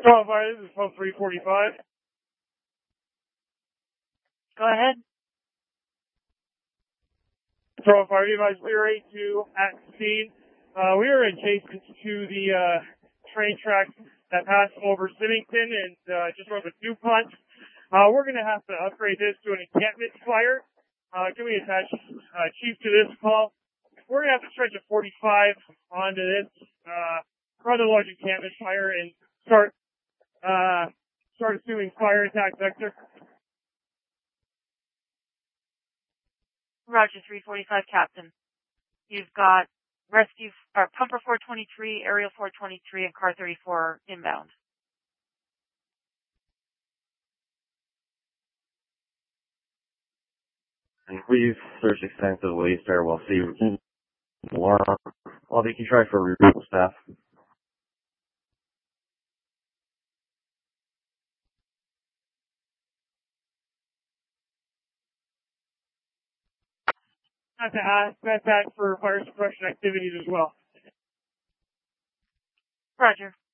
Patrol Fire, this is Pump 345. Go ahead. Patrol Fire, device 082 at scene. We are adjacent to the train tracks that pass over Symington and just north of DuPont. We're going to have to upgrade this to an encampment fire. Can we attach Chief to this call? We're going to have to stretch a 45 onto this rather large encampment fire and start assuming fire attack vector. Roger, 345, Captain. You've got rescue, or Pumper 423, Aerial 423, and Car 34 inbound. And we've searched extensively, Stairwell C, alarm. Well, they can try for removal staff. Have to ask that for fire suppression activities as well. Roger.